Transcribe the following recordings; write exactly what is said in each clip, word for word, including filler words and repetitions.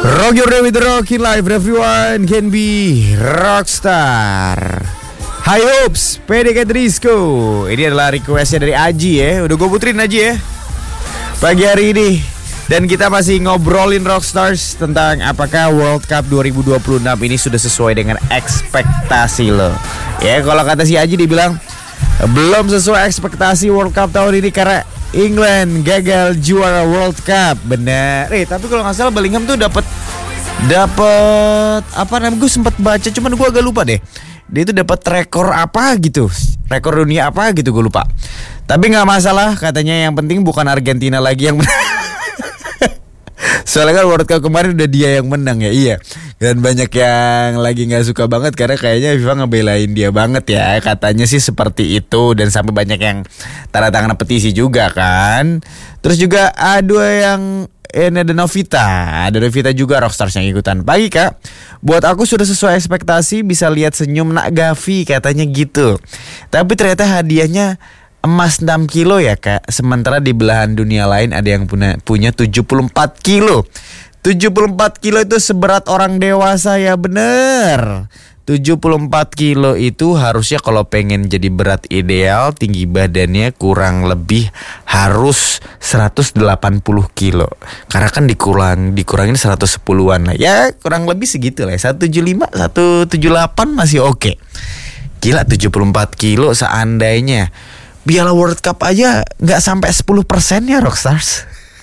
Rock your day with the Rockin' Life. Everyone can be rockstar. Hi Hopes, P D K Trisco. Ini adalah requestnya dari Aji ya. Udah gue puterin Aji ya pagi hari ini. Dan kita masih ngobrolin Rockstars tentang apakah World Cup dua ribu dua puluh enam ini sudah sesuai dengan ekspektasi lo. Ya kalau kata si Aji dibilang belum sesuai ekspektasi World Cup tahun ini karena England gagal juara World Cup. Bener. Eh tapi kalau nggak salah Bellingham tuh dapat dapat apa namanya? Gue sempat baca, cuman gue agak lupa deh. Dia itu dapat rekor apa gitu, rekor dunia apa gitu gue lupa. Tapi nggak masalah, katanya yang penting bukan Argentina lagi yang menang. Soalnya kan World Cup kemarin udah dia yang menang ya. Iya. Dan banyak yang lagi gak suka banget karena kayaknya FIFA ngebelain dia banget ya. Katanya sih seperti itu. Dan sampai banyak yang tanda tangan petisi juga kan. Terus juga ada yang ini ada Novita. Ada Novita juga Rockstars yang ikutan. Pagi kak, buat aku sudah sesuai ekspektasi. Bisa lihat senyum Nak Gavi katanya gitu. Tapi ternyata hadiahnya emas enam kilo ya kak. Sementara di belahan dunia lain ada yang punya, punya tujuh puluh empat kilo. tujuh puluh empat kilo itu seberat orang dewasa ya bener. tujuh puluh empat kilo itu harusnya kalau pengen jadi berat ideal, tinggi badannya kurang lebih harus seratus delapan puluh kilo. Karena kan dikurang dikurangin seratus sepuluhan lah. Ya kurang lebih segitu lah. seratus tujuh puluh lima, seratus tujuh puluh delapan masih oke. Gila tujuh puluh empat kilo seandainya Piala World Cup aja gak sampai sepuluh persen ya Rockstars.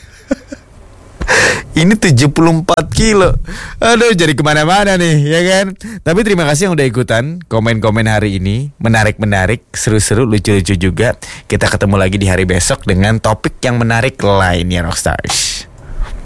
Ini tujuh puluh empat kilo. Aduh jadi kemana-mana nih ya kan. Tapi terima kasih yang udah ikutan komen-komen hari ini. Menarik-menarik, seru-seru, lucu-lucu juga. Kita ketemu lagi di hari besok dengan topik yang menarik lainnya Rockstars.